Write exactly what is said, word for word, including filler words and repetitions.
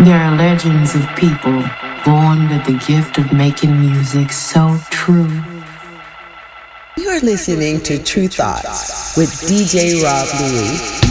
There are legends of people born with the gift of making music so true. You are listening to True Thoughts with D J Rob Louie.